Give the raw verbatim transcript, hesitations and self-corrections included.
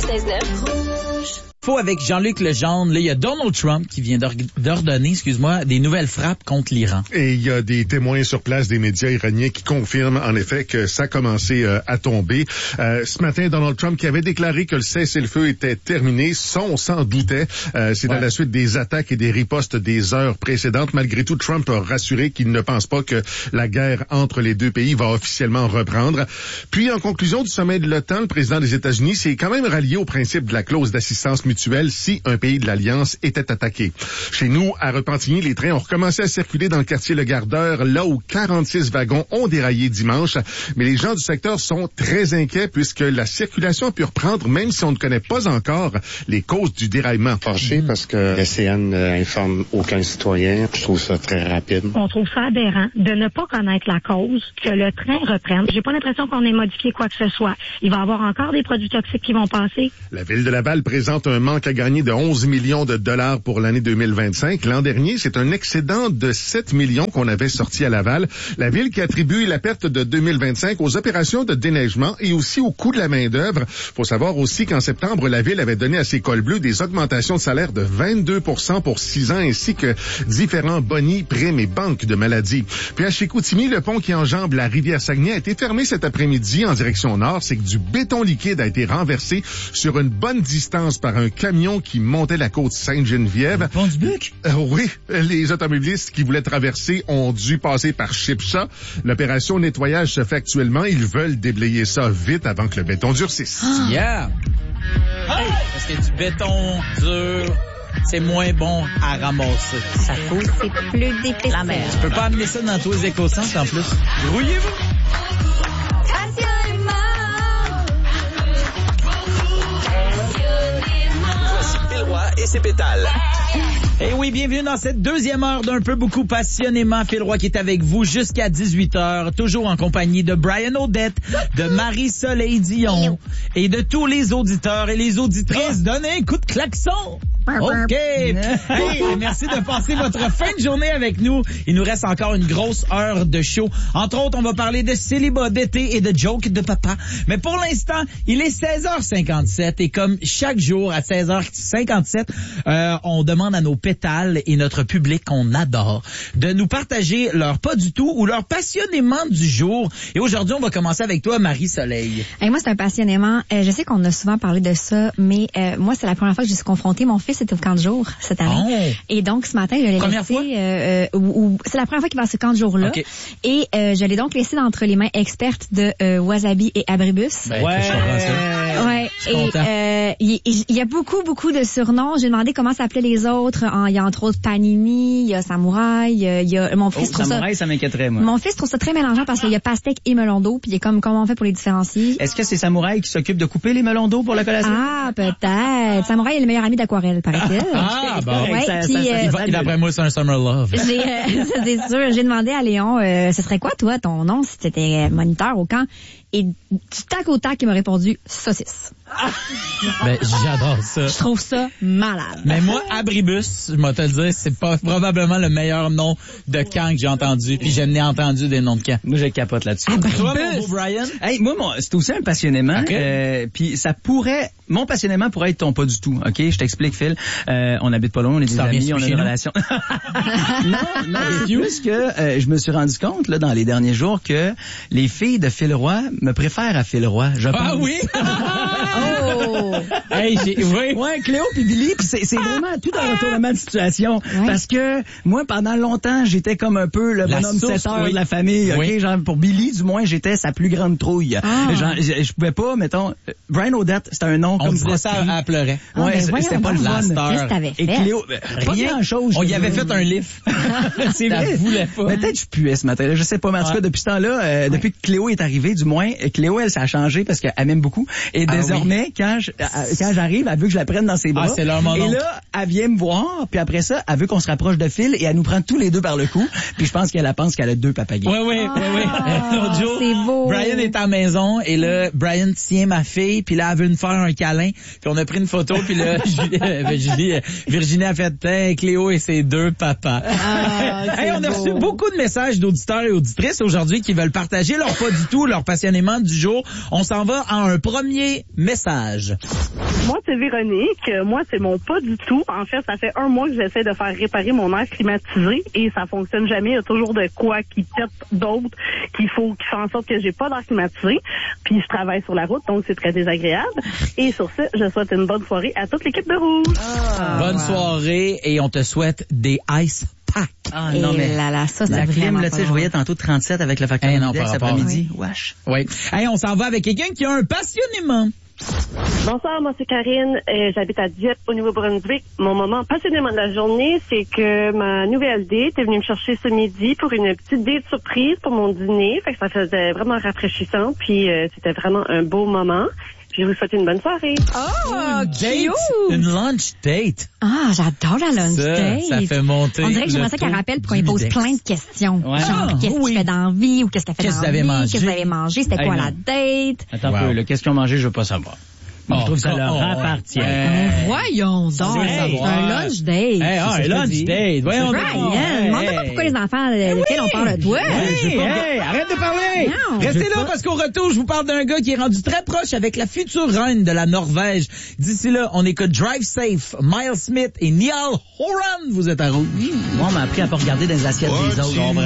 quatre-vingt-seize neuf. Faut avec Jean-Luc Legendre, là, il y a Donald Trump qui vient d'ordonner, excuse-moi, des nouvelles frappes contre l'Iran. Et il y a des témoins sur place des médias iraniens qui confirment en effet que ça a commencé euh, à tomber. Euh, ce matin, Donald Trump qui avait déclaré que le cessez-le-feu était terminé, ça on s'en doutait. Euh, c'est ouais. dans la suite des attaques et des ripostes des heures précédentes. Malgré tout, Trump a rassuré qu'il ne pense pas que la guerre entre les deux pays va officiellement reprendre. Puis en conclusion du sommet de l'OTAN, le président des États-Unis s'est quand même rallié au principe de la clause d'assistance mutuelle si un pays de l'Alliance était attaqué. Chez nous, à Repentigny, les trains ont recommencé à circuler dans le quartier Le Gardeur, là où quarante-six wagons ont déraillé dimanche. Mais les gens du secteur sont très inquiets puisque la circulation a pu reprendre, même si on ne connaît pas encore les causes du déraillement. Fâché parce que le C N n'informe aucun citoyen. Je trouve ça très rapide. On trouve ça aberrant de ne pas connaître la cause, que le train reprenne. J'ai pas l'impression qu'on ait modifié quoi que ce soit. Il va y avoir encore des produits toxiques qui vont passer. La ville de Laval présente un manque à gagner de onze millions de dollars pour l'année deux mille vingt-cinq. L'an dernier, c'est un excédent de sept millions qu'on avait sorti à Laval. La ville qui attribue la perte de deux mille vingt-cinq aux opérations de déneigement et aussi au coût de la main-d'œuvre. Faut savoir aussi qu'en septembre, la ville avait donné à ses cols bleus des augmentations de salaire de vingt-deux pour cent pour six ans ainsi que différents bonis, primes et banques de maladie. Puis à Chicoutimi, le pont qui enjambe la rivière Saguenay a été fermé cet après-midi en direction nord. C'est que du béton liquide a été renversé sur une bonne distance par un camion qui montait la côte Sainte-Geneviève. Le pont du Buc? Euh, oui, les automobilistes qui voulaient traverser ont dû passer par Chipcha. L'opération nettoyage se fait actuellement. Ils veulent déblayer ça vite avant que le béton durcisse. Ah. Yeah! Hey, parce que du béton dur, c'est moins bon à ramasser. Ça coule, c'est plus difficile. La mer. Tu peux pas amener ça dans tous les éco-centres en plus. Grouillez-vous! Et ses pétales. Eh oui, bienvenue dans cette deuxième heure d'un peu beaucoup passionnément. Phil Roy qui est avec vous jusqu'à dix-huit heures, toujours en compagnie de Brian Odette, de Marie-Soleil Dion et de tous les auditeurs et les auditrices. Donnez un coup de klaxon! OK. Hey, merci de passer votre fin de journée avec nous. Il nous reste encore une grosse heure de show. Entre autres, on va parler de célibat d'été et de joke de papa. Mais pour l'instant, il est seize heures cinquante-sept et comme chaque jour à seize heures cinquante-sept, euh, on demande à nos pétales et notre public qu'on adore de nous partager leur pas du tout ou leur passionnément du jour. Et aujourd'hui, on va commencer avec toi, Marie-Soleil. Hey, moi, c'est un passionnément. Euh, je sais qu'on a souvent parlé de ça, mais euh, moi, c'est la première fois que je suis confrontée. Mon fils c'était au camp de jour cette année. Oh. Et donc, ce matin, je l'ai première laissé... Fois? Euh, euh, ou, ou, c'est la première fois qu'il va à ce camp de jour-là. Okay. Et euh, je l'ai donc laissé entre les mains expertes de euh, Wasabi et Abribus. Ben, ouais. Euh, ouais. Et euh, il, il y a beaucoup, beaucoup de surnoms. J'ai demandé comment s'appelaient les autres. Il y a entre autres Panini, il y a Samouraï, il y a... Mon fils oh, trouve Samouraï, ça... ça m'inquiéterait, moi. Mon fils trouve ça très mélangeant parce qu'il y a pastèque et melon d'eau, puis il est comme comment on fait pour les différencier. Est-ce que c'est Samouraï qui s'occupe de couper les melons d'eau pour la collation? Ah, peut-être. Samouraï est le meilleur ami d'Aquarelle, paraît-il. Ah, bon. Ouais, ça, puis, ça, ça, euh, d'après moi, c'est un summer love. J'ai, euh, c'est sûr. J'ai demandé à Léon, euh, ce serait quoi, toi, ton nom, si tu étais moniteur au camp? Et du tac au tac, il m'a répondu saucisse. Ben, j'adore ça. Je trouve ça malade. Mais moi, Abribus, je vais te le dire, c'est pas probablement le meilleur nom de camp que j'ai entendu. Puis je n'ai entendu des noms de camp. Moi, je capote là-dessus. Abribus. Toi, mon beau Brian? Hey, moi, mon, c'est aussi un passionnément. Okay. Euh, puis ça pourrait, mon passionnément pourrait être ton pas du tout. Ok, je t'explique, Phil. Euh, on habite pas loin, on est des amis, on a une relation. non, non, c'est juste que euh, je me suis rendu compte là dans les derniers jours que les filles de Phil Roy me préfèrent à Phil Roy. Je pense. Ah oui. Oh! Hey, j'ai, oui. Ouais, Cléo puis Billy, puis c'est, c'est vraiment tout un retournement de situation. Ouais. Parce que moi, pendant longtemps, j'étais comme un peu le la bonhomme sept heures oui. de la famille. Oui. Ok, genre pour Billy, du moins, j'étais sa plus grande trouille. Ah. Genre, je, je pouvais pas, mettons, Brian Odette, c'était un nom on comme disait ça, elle pleurait. Ah, ouais, ben c'était pas le fun. Qu'est-ce que t'avais fait? Et Cléo, pas grand chose. On y avait fait un lift. C'est vrai. voulait pas. Peut-être je puais ce matin. Je sais pas, mais en tout cas, depuis ce temps-là, euh, ouais. depuis que Cléo est arrivée, du moins, Cléo, elle, ça a changé parce qu'elle m'aime beaucoup. Et ah, désormais, oui. quand je, quand j'arrive, elle veut que je la prenne dans ses bras. Ah, c'est leur moment. Et là, elle vient me voir, puis après ça, elle veut qu'on se rapproche de Phil et elle nous prend tous les deux par le cou. Puis je pense qu'elle pense qu'elle a deux papagaies. Oui, oui, oui, oui. Ah, c'est beau. Brian est à la maison et là, Brian tient ma fille, puis là, elle veut me faire un câlin. câlin. Puis on a pris une photo, puis là, Julie, euh, Julie, euh, Virginie a fait hey, Cléo et ses deux papas. Ah, hey, on a reçu beaucoup de messages d'auditeurs et auditrices aujourd'hui qui veulent partager leur pas du tout, leur passionnément du jour. On s'en va à un premier message. Moi, c'est Véronique. Moi, c'est mon pas du tout. En fait, ça fait un mois que j'essaie de faire réparer mon air climatisé et ça fonctionne jamais. Il y a toujours de quoi qui pète d'autres qu'il faut, qui fait en sorte que j'ai pas d'air climatisé. Puis je travaille sur la route, donc c'est très désagréable. Et sur ce, je souhaite une bonne soirée à toute l'équipe de Rouge. Ah, bonne wow. soirée et on te souhaite des ice packs. Ah non, mais là, là, ça, la clim, là, tu sais, je voyais tantôt trente-sept avec le facteur hey, d'index cet après-midi. Oui. Wesh. Oui. Hey, on s'en va avec quelqu'un qui a un passionnément. Bonsoir, moi c'est Karine, euh, j'habite à Dieppe au Nouveau-Brunswick. Mon moment passionnément de la journée, c'est que ma nouvelle date est venue me chercher ce midi pour une petite date surprise pour mon dîner. Fait que ça faisait vraiment rafraîchissant, puis euh, c'était vraiment un beau moment. Je vous souhaite une bonne soirée. Oh, une cute! Date, une lunch date. Ah, j'adore la lunch ça, date. Ça fait monter. On dirait que j'aimerais ça qu'elle rappelle pour qu'elle pose plein de questions. Ouais. Genre, Ah, qu'est-ce oui. que tu fais dans la vie ou qu'est-ce qu'elle fait Qu'est-ce dans la que vous vie? avez Qu'est-ce que vous avez mangé? C'était Hey, quoi non. la date? Attends Wow. un peu, le question mangée, je veux pas savoir. Moi, je trouve que ça Oh, leur oh, appartient. ouais. Voyons donc. Hey, C'est un lunch date. Hey, ah, un lunch date. Voyons donc. Brian, Hey, demande pas hey. pourquoi les enfants euh, lesquels on parle de toi. Hey, hey, arrête de parler! Non. Restez là parce qu'au retour, je vous parle d'un gars qui est rendu très proche avec la future reine de la Norvège. D'ici là, on écoute Drive Safe, Miles Smith et Niall Horan. Vous êtes à Rouge. Moi, on m'a appris à pas regarder dans les assiettes des autres.